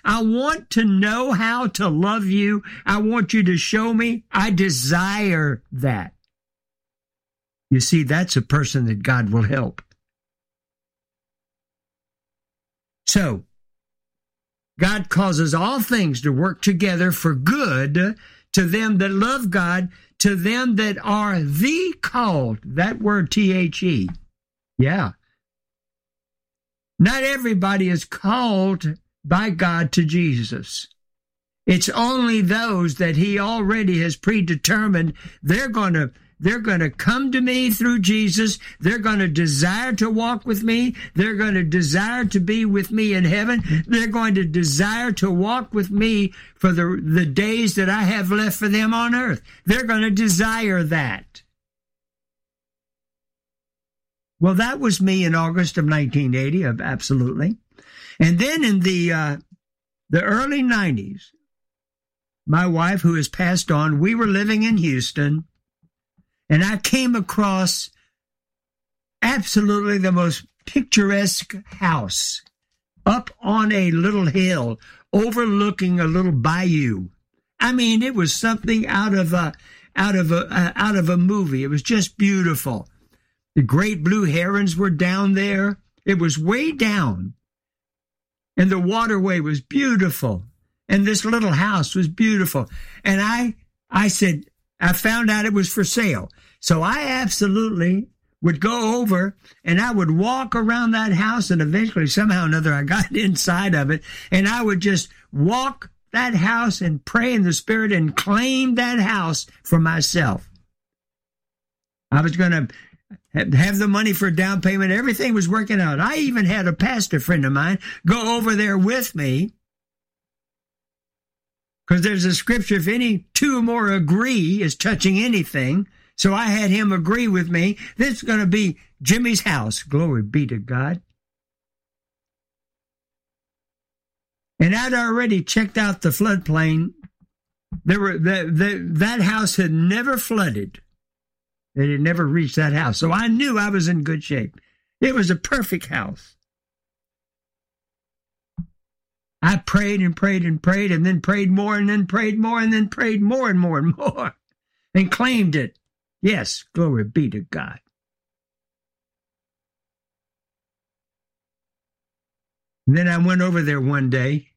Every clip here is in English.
I want to know how to love you. I want you to show me. I desire that. You see, that's a person that God will help. So, God causes all things to work together for good to them that love God, to them that are the called. That word, T-H-E. Yeah. Not everybody is called by God to Jesus. It's only those that he already has predetermined they're going to come to me through Jesus. They're going to desire to walk with me. They're going to desire to be with me in heaven. They're going to desire to walk with me for the days that I have left for them on earth. They're going to desire that. Well, that was me in August of 1980, absolutely. And then in the early 90s, my wife, who has passed on, we were living in Houston, and I came across absolutely the most picturesque house up on a little hill overlooking a little bayou. I mean, it was something out of a movie. It was just beautiful. The great blue herons were down there. It was way down. And the waterway was beautiful. And this little house was beautiful. And I said, I found out it was for sale. So I absolutely would go over and I would walk around that house, and eventually somehow or another I got inside of it, and I would just walk that house and pray in the Spirit and claim that house for myself. I was going to have the money for a down payment. Everything was working out. I even had a pastor friend of mine go over there with me, because there's a scripture, if any two or more agree is touching anything. So I had him agree with me. This is going to be Jimmy's house. Glory be to God. And I'd already checked out the floodplain. That house had never flooded. It had never reached that house. So I knew I was in good shape. It was a perfect house. I prayed and prayed and prayed, and then prayed more, and then prayed more, and then prayed more and more and more, and claimed it. Yes, glory be to God. And then I went over there one day,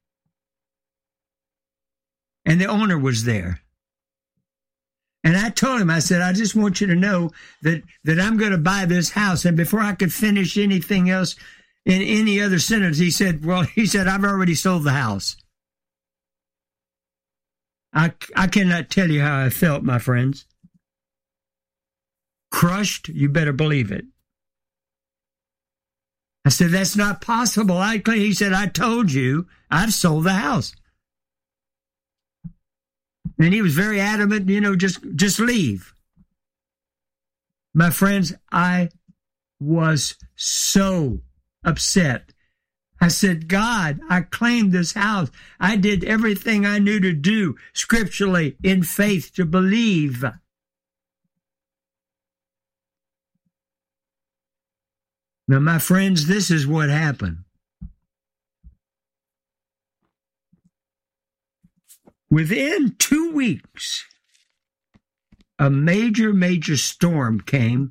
and the owner was there. And I told him, I said, I just want you to know that I'm going to buy this house. And before I could finish anything else in any other sentence, he said, I've already sold the house. I cannot tell you how I felt, my friends. Crushed, you better believe it. I said, that's not possible. He said, I told you, I've sold the house. And he was very adamant, just leave. My friends, I was so upset. I said, God, I claimed this house. I did everything I knew to do scripturally in faith to believe. Now, my friends, this is what happened. Within 2 weeks, a major storm came.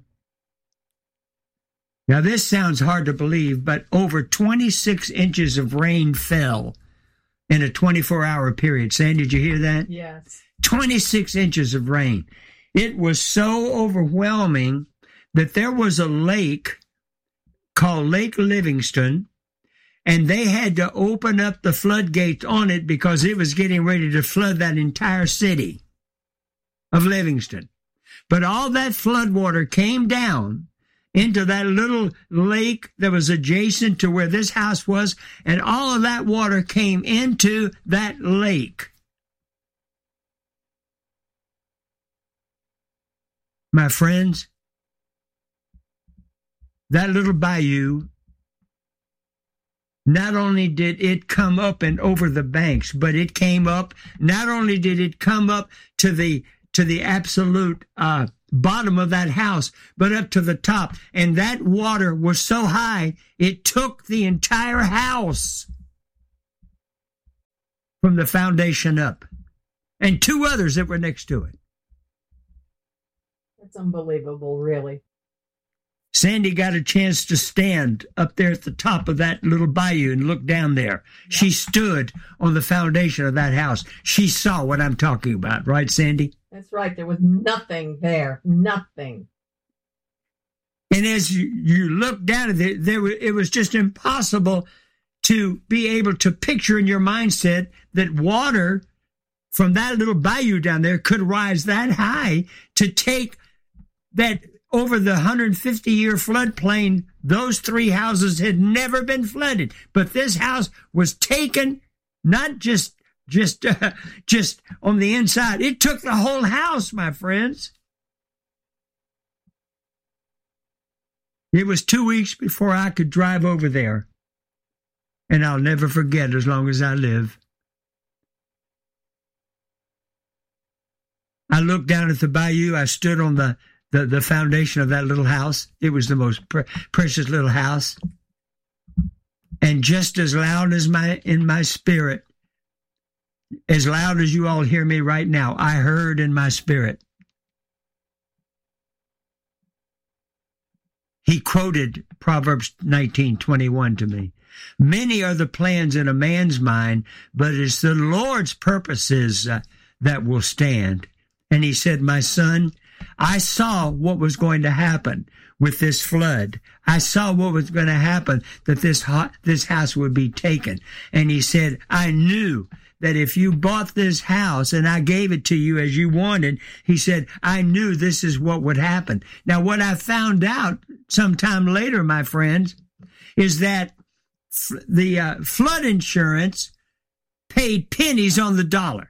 Now, this sounds hard to believe, but over 26 inches of rain fell in a 24-hour period. Sam, did you hear that? Yes. 26 inches of rain. It was so overwhelming that there was a lake called Lake Livingston, and they had to open up the floodgates on it because it was getting ready to flood that entire city of Livingston. But all that flood water came down into that little lake that was adjacent to where this house was, and all of that water came into that lake. My friends, that little bayou, not only did it come up and over the banks, but it came up, not only did it come up to the absolute bottom of that house, but up to the top. And that water was so high, it took the entire house. from the foundation up, and 2 others that were next to it. That's unbelievable, really. Sandy got a chance to stand up there at the top of that little bayou and look down there. Yep. She stood on the foundation of that house. She saw what I'm talking about, right, Sandy? That's right. There was nothing there. Nothing. And as you look down at it, it was just impossible to be able to picture in your mindset that water from that little bayou down there could rise that high to take that over the 150-year floodplain. Those 3 houses had never been flooded, but this house was taken, not just on the inside. It took the whole house, my friends. It was 2 weeks before I could drive over there, and I'll never forget as long as I live. I looked down at the bayou. I stood on the foundation of that little house. It was the most precious little house. And just as loud as in my spirit, as loud as you all hear me right now, I heard in my spirit. He quoted Proverbs 19:21 to me. Many are the plans in a man's mind, but it's the Lord's purposes that will stand. And he said, my son, I saw what was going to happen with this flood. I saw what was going to happen, that this house would be taken. And he said, I knew that if you bought this house and I gave it to you as you wanted, he said, I knew this is what would happen. Now, what I found out sometime later, my friends, is that the flood insurance paid pennies on the dollar.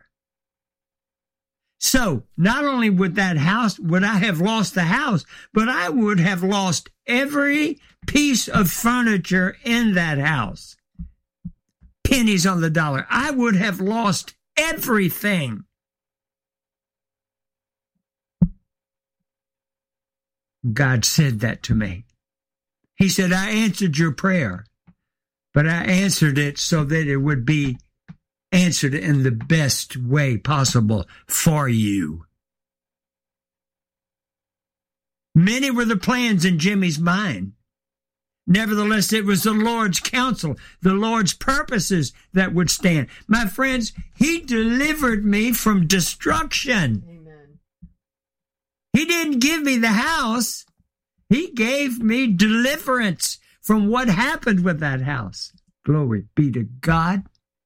So not only would I have lost the house, but I would have lost every piece of furniture in that house. Pennies on the dollar. I would have lost everything. God said that to me. He said, I answered your prayer, but I answered it so that it would be answered in the best way possible for you. Many were the plans in Jimmy's mind. Nevertheless, it was the Lord's counsel, the Lord's purposes that would stand. My friends, he delivered me from destruction. Amen. He didn't give me the house. He gave me deliverance from what happened with that house. Glory be to God.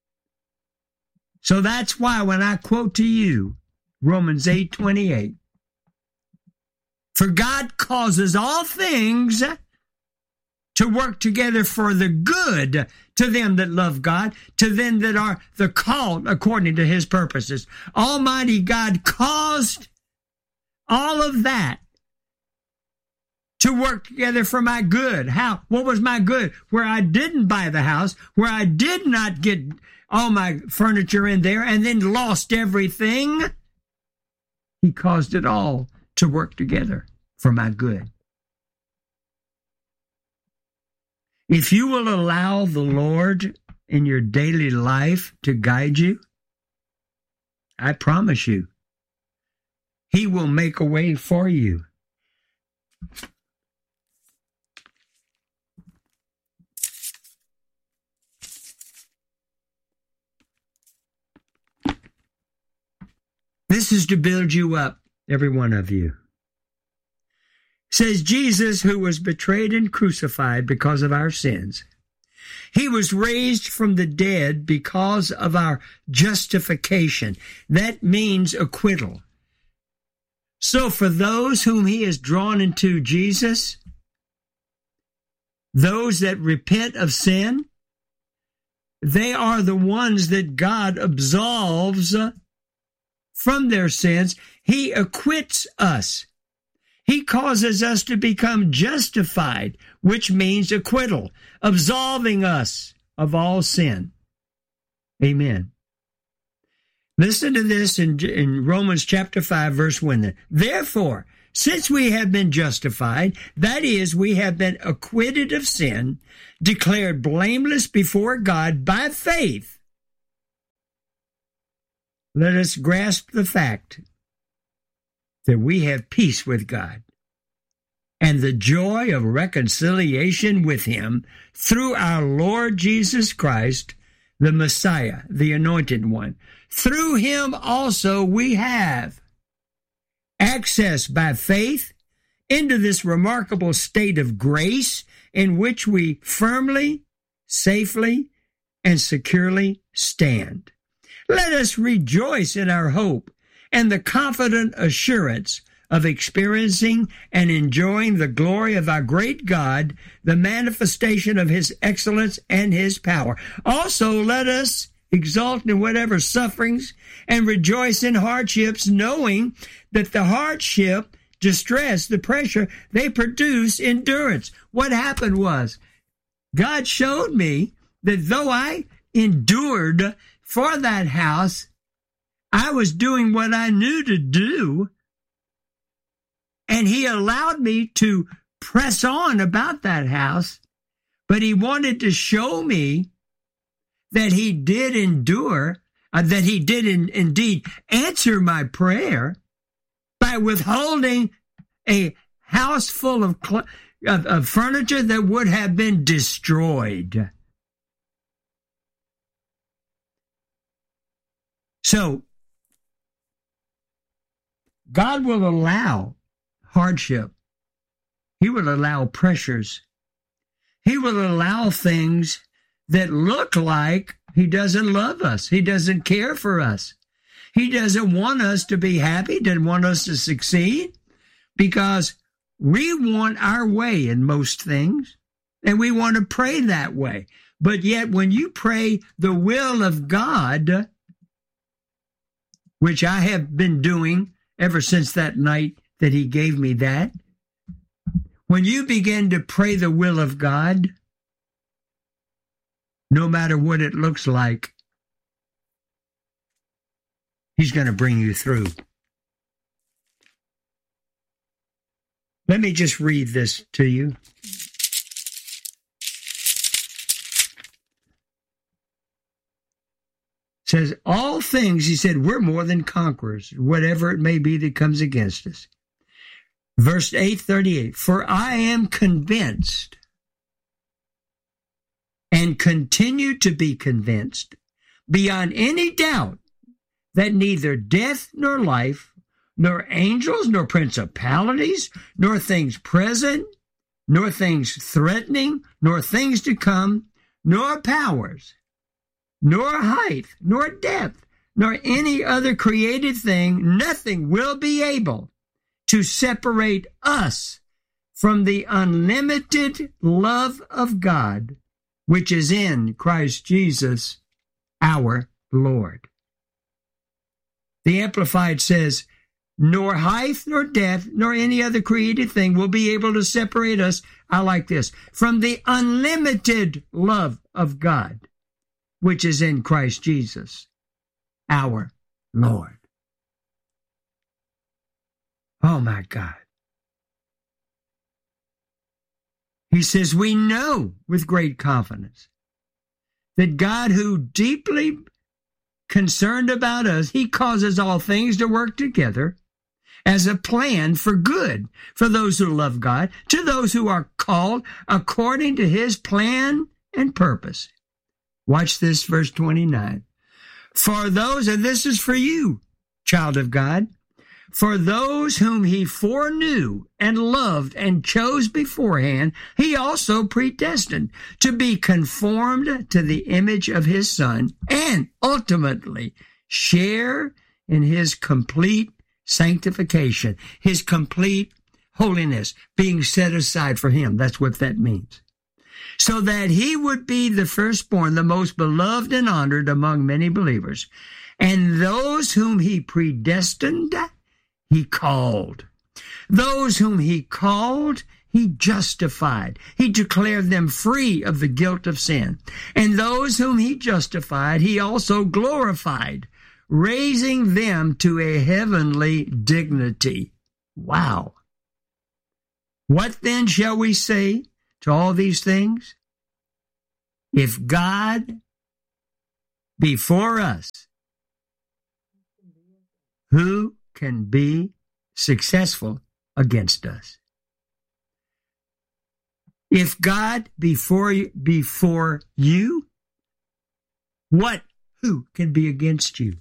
So that's why when I quote to you Romans 8:28, for God causes all things to work together for the good to them that love God, to them that are the called according to his purposes. Almighty God caused all of that to work together for my good. How? What was my good? Where I didn't buy the house, where I did not get all my furniture in there and then lost everything. He caused it all to work together for my good. If you will allow the Lord in your daily life to guide you, I promise you, he will make a way for you. This is to build you up, every one of you. Says Jesus, who was betrayed and crucified because of our sins. He was raised from the dead because of our justification. That means acquittal. So for those whom he has drawn into Jesus, those that repent of sin, they are the ones that God absolves from their sins. He acquits us. He causes us to become justified, which means acquittal, absolving us of all sin. Amen. Listen to this in Romans chapter 5, verse 1. Therefore, since we have been justified, that is, we have been acquitted of sin, declared blameless before God by faith, let us grasp the fact that we have peace with God and the joy of reconciliation with Him through our Lord Jesus Christ, the Messiah, the Anointed One. Through Him also we have access by faith into this remarkable state of grace in which we firmly, safely, and securely stand. Let us rejoice in our hope and the confident assurance of experiencing and enjoying the glory of our great God, the manifestation of His excellence and His power. Also, let us exult in whatever sufferings and rejoice in hardships, knowing that the hardship, distress, the pressure, they produce endurance. What happened was, God showed me that though I endured for that house, I was doing what I knew to do, and He allowed me to press on about that house, but He wanted to show me that He did endure, that He did indeed answer my prayer by withholding a house full of furniture that would have been destroyed. So, God will allow hardship. He will allow pressures. He will allow things that look like He doesn't love us. He doesn't care for us. He doesn't want us to be happy, doesn't want us to succeed, because we want our way in most things, and we want to pray that way. But yet when you pray the will of God, which I have been doing ever since that night that He gave me that, when you begin to pray the will of God, no matter what it looks like, He's going to bring you through. Let me just read this to you. It says, all things, He said, we're more than conquerors, whatever it may be that comes against us. Verse 8:38, for I am convinced and continue to be convinced beyond any doubt that neither death nor life, nor angels, nor principalities, nor things present, nor things threatening, nor things to come, nor powers, nor height, nor depth, nor any other created thing, nothing will be able to separate us from the unlimited love of God, which is in Christ Jesus, our Lord. The Amplified says, nor height, nor depth, nor any other created thing will be able to separate us, I like this, from the unlimited love of God, which is in Christ Jesus, our Lord. Oh my God. He says, we know with great confidence that God, who deeply concerned about us, He causes all things to work together as a plan for good for those who love God, to those who are called according to His plan and purpose. Watch this, verse 29. For those, and this is for you, child of God, for those whom He foreknew and loved and chose beforehand, He also predestined to be conformed to the image of His Son and ultimately share in His complete sanctification, His complete holiness, being set aside for Him. That's what that means. So that He would be the firstborn, the most beloved and honored among many believers. And those whom He predestined, He called. Those whom He called, He justified. He declared them free of the guilt of sin. And those whom He justified, He also glorified, raising them to a heavenly dignity. Wow. What then shall we say to all these things? If God be for us, Who can be successful against us? If God before you, who can be against you?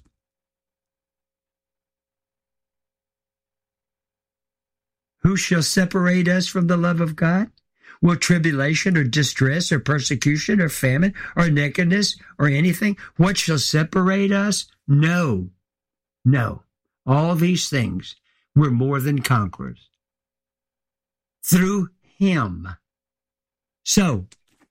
Who shall separate us from the love of God? Will tribulation or distress or persecution or famine or nakedness or anything? What shall separate us? No. All these things we're more than conquerors through him. So,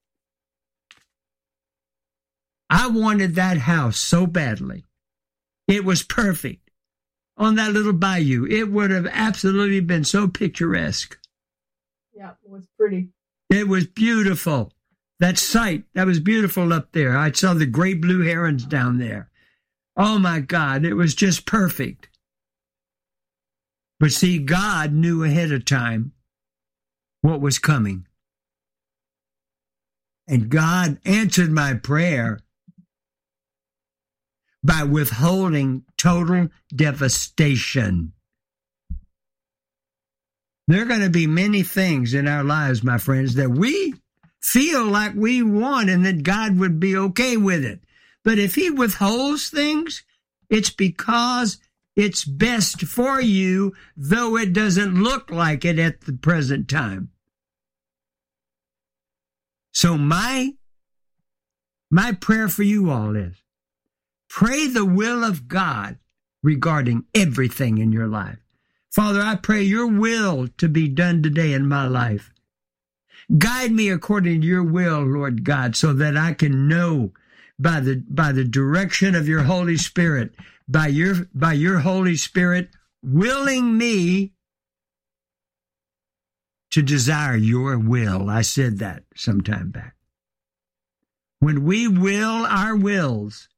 I wanted that house so badly. It was perfect. On that little bayou, it would have absolutely been so picturesque. Yeah, it was pretty. It was beautiful. That sight, that was beautiful up there. I saw the great blue herons down there. Oh my God, it was just perfect. But see, God knew ahead of time what was coming. And God answered my prayer by withholding total devastation. There are going to be many things in our lives, my friends, that we feel like we want and that God would be okay with it. But if he withholds things, it's because it's best for you, though it doesn't look like it at the present time. So my prayer for you all is, pray the will of God regarding everything in your life. Father, I pray your will to be done today in my life. Guide me according to your will, Lord God, so that I can know by the direction of your Holy Spirit, by your Holy Spirit willing me to desire your will. I said that some time back. When we will our wills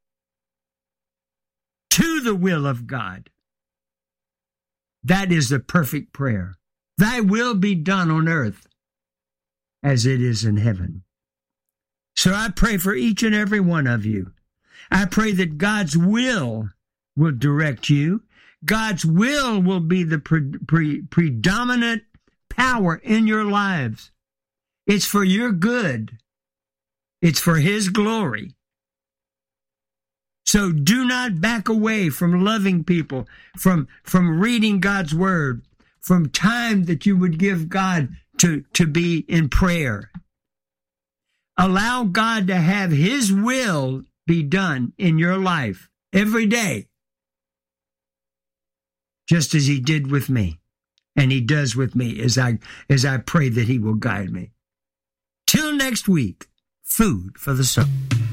to the will of God, that is the perfect prayer. Thy will be done on earth as it is in heaven. So I pray for each and every one of you. I pray that God's will direct you. God's will be the predominant power in your lives. It's for your good. It's for his glory. So do not back away from loving people, from reading God's word, from time that you would give God to be in prayer. Allow God to have his will be done in your life every day, just as he did with me, and he does with me as I pray that he will guide me. Till next week, food for the soul.